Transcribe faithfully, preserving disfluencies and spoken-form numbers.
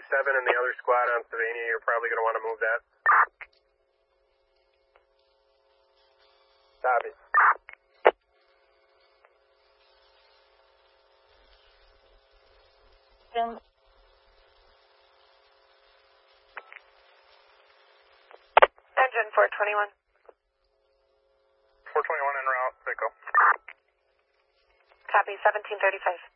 seven and the other squad on Savania, you're probably going to want to move that. Copy. Jim. Engine four twenty-one. four twenty-one en route, Vico. Copy, seventeen thirty-five.